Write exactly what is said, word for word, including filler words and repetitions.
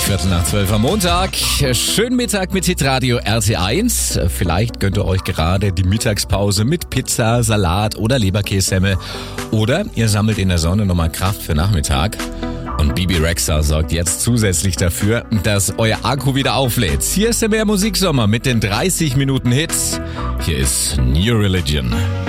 Viertel nach zwölf am Montag. Schönen Mittag mit Hitradio R T eins. Vielleicht gönnt ihr euch gerade die Mittagspause mit Pizza, Salat oder Leberkässemmel. Oder ihr sammelt in der Sonne nochmal Kraft für Nachmittag. Und Bibi Rexha sorgt jetzt zusätzlich dafür, dass euer Akku wieder auflädt. Hier ist der Mehr Musiksommer mit den dreißig Minuten Hits. Hier ist New Religion.